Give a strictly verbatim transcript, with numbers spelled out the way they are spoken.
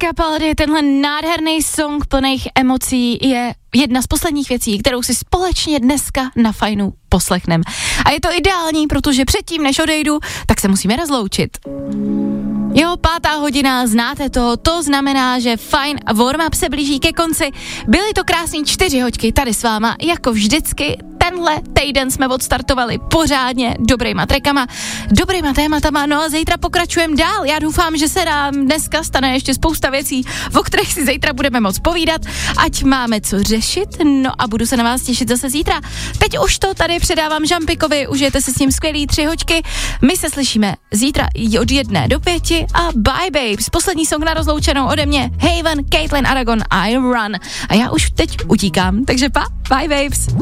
Capaldi, tenhle nádherný song plných emocí je jedna z posledních věcí, kterou si společně dneska na Fajnu poslechnem. A je to ideální, protože předtím, než odejdu, tak se musíme rozloučit. Jo, pátá hodina, znáte to, to znamená, že Fajn warm-up se blíží ke konci. Byly to krásný čtyři hoďky tady s váma, jako vždycky. Tenhle týden jsme odstartovali pořádně dobrýma trackama, dobrýma tématama, no a zítra pokračujeme dál. Já doufám, že se nám dneska stane ještě spousta věcí, o kterých si zítra budeme moc povídat, ať máme co řešit, no a budu se na vás těšit zase zítra. Teď už to tady předávám Žampikovi, užijete se s ním skvělý tři hoďky, my se slyšíme zítra od jedné do pěti a bye babes, poslední song na rozloučenou ode mě, Haven, Caitlin Aragon, I Run a já už teď utíkám, takže pa, bye babes.